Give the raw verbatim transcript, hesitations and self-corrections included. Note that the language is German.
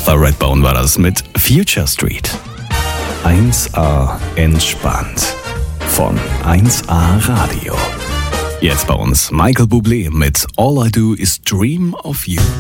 Arthur Redbone war das mit Future Street. eins A entspannt. Von eins A Radio. Jetzt bei uns Michael Bublé mit All I Do Is Dream of You.